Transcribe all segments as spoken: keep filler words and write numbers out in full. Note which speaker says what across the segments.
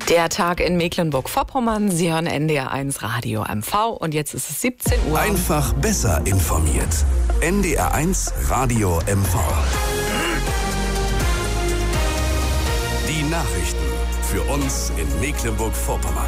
Speaker 1: Der Tag in Mecklenburg-Vorpommern. Sie hören N D R eins Radio M V und jetzt ist es siebzehn Uhr.
Speaker 2: Einfach besser informiert. N D R eins Radio M V. Die Nachrichten für uns in Mecklenburg-Vorpommern.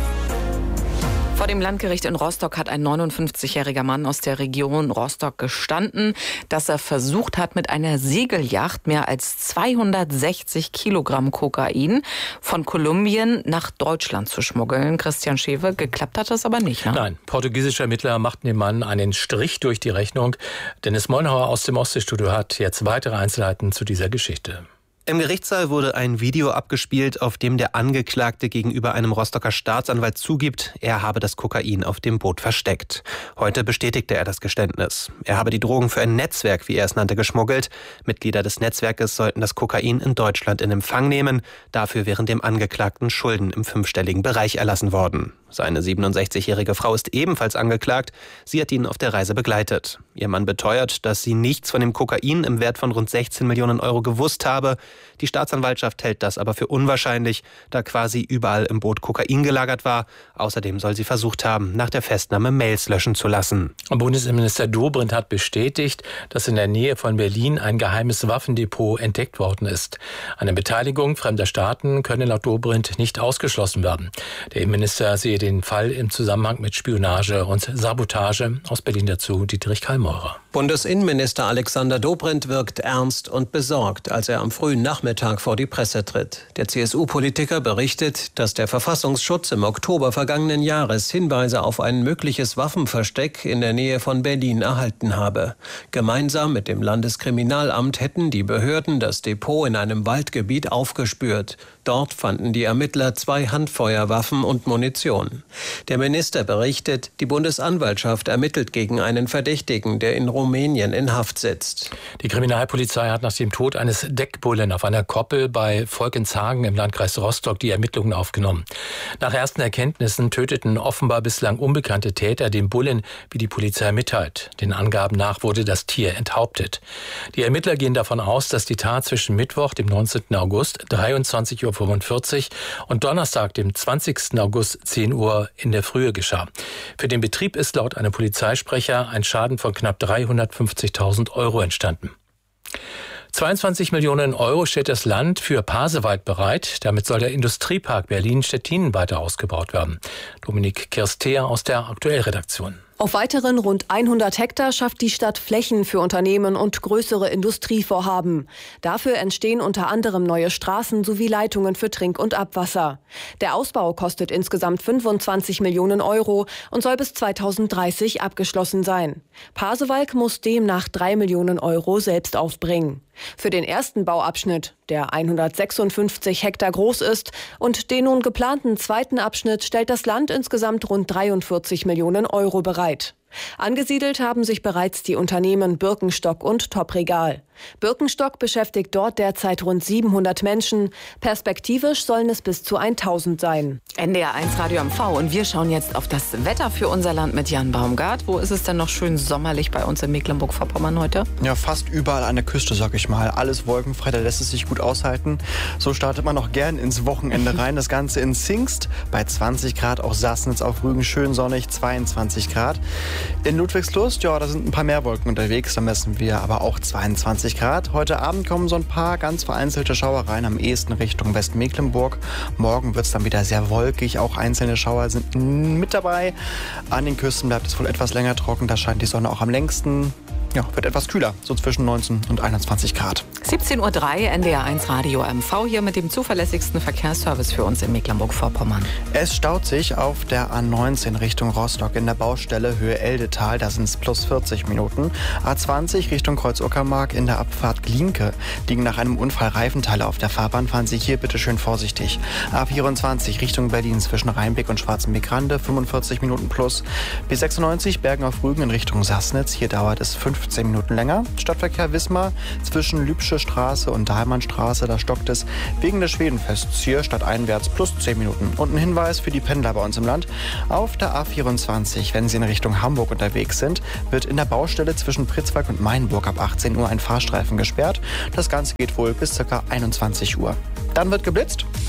Speaker 1: Vor dem Landgericht in Rostock hat ein neunundfünfzigjähriger Mann aus der Region Rostock gestanden, dass er versucht hat, mit einer Segelyacht mehr als zweihundertsechzig Kilogramm Kokain von Kolumbien nach Deutschland zu schmuggeln. Christian Schewe, geklappt hat das aber nicht, ne?
Speaker 3: Nein, portugiesische Ermittler machten dem Mann einen Strich durch die Rechnung. Dennis Molnhauer aus dem Ostseestudio hat jetzt weitere Einzelheiten zu dieser Geschichte.
Speaker 4: Im Gerichtssaal wurde ein Video abgespielt, auf dem der Angeklagte gegenüber einem Rostocker Staatsanwalt zugibt, er habe das Kokain auf dem Boot versteckt. Heute bestätigte er das Geständnis. Er habe die Drogen für ein Netzwerk, wie er es nannte, geschmuggelt. Mitglieder des Netzwerkes sollten das Kokain in Deutschland in Empfang nehmen. Dafür wären dem Angeklagten Schulden im fünfstelligen Bereich erlassen worden. Seine siebenundsechzigjährige Frau ist ebenfalls angeklagt. Sie hat ihn auf der Reise begleitet. Ihr Mann beteuert, dass sie nichts von dem Kokain im Wert von rund sechzehn Millionen Euro gewusst habe. Die Staatsanwaltschaft hält das aber für unwahrscheinlich, da quasi überall im Boot Kokain gelagert war. Außerdem soll sie versucht haben, nach der Festnahme Mails löschen zu lassen.
Speaker 3: Bundesinnenminister Dobrindt hat bestätigt, dass in der Nähe von Berlin ein geheimes Waffendepot entdeckt worden ist. Eine Beteiligung fremder Staaten könne laut Dobrindt nicht ausgeschlossen werden. Der Innenminister sehe den Fall im Zusammenhang mit Spionage und Sabotage. Aus Berlin dazu Dietrich Kallmeurer.
Speaker 5: Bundesinnenminister Alexander Dobrindt wirkt ernst und besorgt, als er am frühen Nachmittag vor die Presse tritt. Der C S U-Politiker berichtet, dass der Verfassungsschutz im Oktober vergangenen Jahres Hinweise auf ein mögliches Waffenversteck in der Nähe von Berlin erhalten habe. Gemeinsam mit dem Landeskriminalamt hätten die Behörden das Depot in einem Waldgebiet aufgespürt. Dort fanden die Ermittler zwei Handfeuerwaffen und Munition. Der Minister berichtet, die Bundesanwaltschaft ermittelt gegen einen Verdächtigen, der in Rumänien in Haft sitzt.
Speaker 3: Die Kriminalpolizei hat nach dem Tod eines Deckbullen auf einer Koppel bei Volkenshagen im Landkreis Rostock die Ermittlungen aufgenommen. Nach ersten Erkenntnissen töteten offenbar bislang unbekannte Täter den Bullen, wie die Polizei mitteilt. Den Angaben nach wurde das Tier enthauptet. Die Ermittler gehen davon aus, dass die Tat zwischen Mittwoch, dem neunzehnten August, dreiundzwanzig Uhr fünfundvierzig und Donnerstag, dem zwanzigsten August, zehn Uhr in der Frühe geschah. Für den Betrieb ist laut einem Polizeisprecher ein Schaden von knapp dreihundertfünfzigtausend Euro entstanden. zweiundzwanzig Millionen Euro stellt das Land für Pasewalk bereit. Damit soll der Industriepark Berlin-Stettin weiter ausgebaut werden. Dominik Kirstea aus der Aktuellredaktion.
Speaker 6: Auf weiteren rund hundert Hektar schafft die Stadt Flächen für Unternehmen und größere Industrievorhaben. Dafür entstehen unter anderem neue Straßen sowie Leitungen für Trink- und Abwasser. Der Ausbau kostet insgesamt fünfundzwanzig Millionen Euro und soll bis zweitausenddreißig abgeschlossen sein. Pasewalk muss demnach drei Millionen Euro selbst aufbringen. Für den ersten Bauabschnitt, der hundertsechsundfünfzig Hektar groß ist, und den nun geplanten zweiten Abschnitt stellt das Land insgesamt rund dreiundvierzig Millionen Euro bereit. Angesiedelt haben sich bereits die Unternehmen Birkenstock und Top-Regal. Birkenstock beschäftigt dort derzeit rund siebenhundert Menschen. Perspektivisch sollen es bis zu tausend sein.
Speaker 1: N D R eins Radio M V und wir schauen jetzt auf das Wetter für unser Land mit Jan Baumgart. Wo ist es denn noch schön sommerlich bei uns in Mecklenburg-Vorpommern heute?
Speaker 7: Ja, fast überall an der Küste, sag ich mal. Alles wolkenfrei, da lässt es sich gut aushalten. So startet man auch gern ins Wochenende rein. Das Ganze in Zingst bei zwanzig Grad, auch Sassnitz auf Rügen schön sonnig, zweiundzwanzig Grad. In Ludwigslust, ja, da sind ein paar mehr Wolken unterwegs, da messen wir aber auch zweiundzwanzig Grad. Heute Abend kommen so ein paar ganz vereinzelte Schauer rein, am ehesten Richtung Westmecklenburg. Morgen wird es dann wieder sehr wolkig, auch einzelne Schauer sind mit dabei. An den Küsten bleibt es wohl etwas länger trocken, da scheint die Sonne auch am längsten. Ja, wird etwas kühler, so zwischen neunzehn und einundzwanzig Grad.
Speaker 1: siebzehn Uhr drei, N D R eins Radio M V, hier mit dem zuverlässigsten Verkehrsservice für uns in Mecklenburg-Vorpommern.
Speaker 7: Es staut sich auf der A neunzehn Richtung Rostock in der Baustelle Höhe Eldetal, da sind es plus vierzig Minuten. A zwanzig Richtung Kreuz-Uckermark in der Abfahrt Glienke liegen nach einem Unfall Reifenteile auf der Fahrbahn, fahren Sie hier bitte schön vorsichtig. A vierundzwanzig Richtung Berlin zwischen Rheinbeck und Schwarzenbeck-Grande, fünfundvierzig Minuten plus. B sechsundneunzig Bergen auf Rügen in Richtung Sassnitz, hier dauert es fünfzehn Minuten länger. Stadtverkehr Wismar zwischen Lübsche Straße und Dahlmannstraße, da stockt es wegen des Schwedenfests hier stadteinwärts plus zehn Minuten. Und ein Hinweis für die Pendler bei uns im Land. Auf der A vierundzwanzig, wenn Sie in Richtung Hamburg unterwegs sind, wird in der Baustelle zwischen Pritzwalk und Mainburg ab achtzehn Uhr ein Fahrstreifen gesperrt. Das Ganze geht wohl bis ca. einundzwanzig Uhr. Dann wird geblitzt.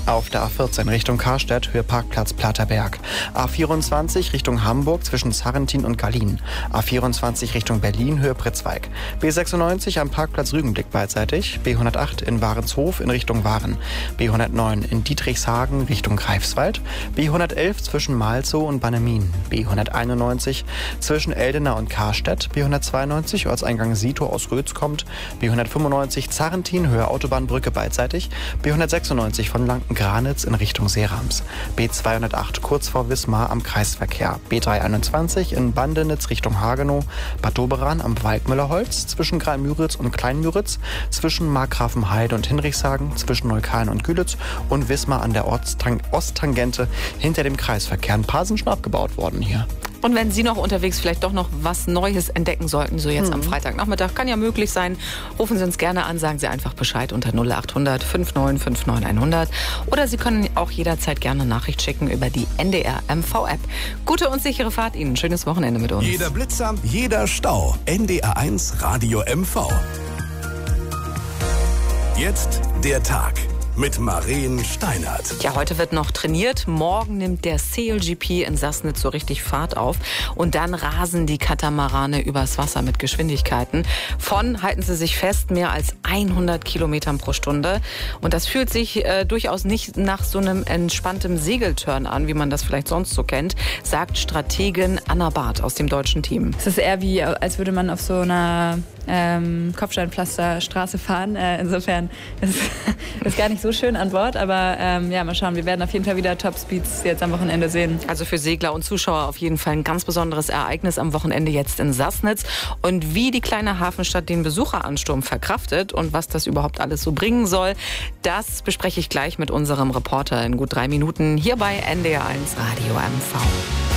Speaker 7: Auf der A vierzehn Richtung Karstädt, Höhe Parkplatz Platterberg. A vierundzwanzig Richtung Hamburg zwischen Sarrentin und Gallien. A vierundzwanzig Richtung Berlin, Höhe Pritzweig. B sechsundneunzig am Parkplatz Rügenblick beidseitig. B hundertacht in Warenshof in Richtung Waren. B hundertneun in Dietrichshagen Richtung Greifswald. B hundertelf zwischen Malzow und Bannemin. B hunderteinundneunzig zwischen Eldena und Karstedt. B hundertzweiundneunzig Ortseingang Sito aus Rötz kommt. B hundertfünfundneunzig Zarrentin, Höhe Autobahnbrücke beidseitig. B hundertsechsundneunzig von Lanken-Granitz in Richtung Seerams. B zweihundertacht kurz vor Wismar am Kreisverkehr. B dreihunderteinundzwanzig in Bandenitz Richtung Hagenow. Bad Doberan am Waldmüllerholz zwischen Graal-Müritz und Klein-Müritz. Zwischen Markgrafenheide und Hinrichshagen. Zwischen Neukölln und Gülitz. Und Wismar an der Ortstang- Osttangente hinter dem Kreisverkehr. Ein paar sind schon abgebaut worden hier.
Speaker 1: Und wenn Sie noch unterwegs vielleicht doch noch was Neues entdecken sollten, so jetzt mhm. am Freitagnachmittag, kann ja möglich sein, rufen Sie uns gerne an, sagen Sie einfach Bescheid unter null acht hundert neunundfünfzig neunundfünfzig hundert. Oder Sie können auch jederzeit gerne eine Nachricht schicken über die N D R M V-App. Gute und sichere Fahrt Ihnen. Schönes Wochenende mit uns.
Speaker 2: Jeder Blitzer, jeder Stau. N D R eins Radio M V. Jetzt der Tag mit Maren Steinert.
Speaker 1: Ja, heute wird noch trainiert. Morgen nimmt der C L G P in Sassnitz so richtig Fahrt auf. Und dann rasen die Katamarane übers Wasser mit Geschwindigkeiten von, halten Sie sich fest, mehr als hundert Kilometern pro Stunde. Und das fühlt sich äh, durchaus nicht nach so einem entspannten Segelturn an, wie man das vielleicht sonst so kennt, sagt Strategin Anna Barth aus dem deutschen Team.
Speaker 8: Es ist eher wie, als würde man auf so einer ähm, Kopfsteinpflasterstraße fahren. Äh, insofern ist es gar nicht so schön an Bord, aber ähm, ja, mal schauen. Wir werden auf jeden Fall wieder Topspeeds jetzt am Wochenende sehen.
Speaker 1: Also für Segler und Zuschauer auf jeden Fall ein ganz besonderes Ereignis am Wochenende jetzt in Sassnitz. Und wie die kleine Hafenstadt den Besucheransturm verkraftet und was das überhaupt alles so bringen soll, das bespreche ich gleich mit unserem Reporter in gut drei Minuten hier bei N D R eins Radio M V.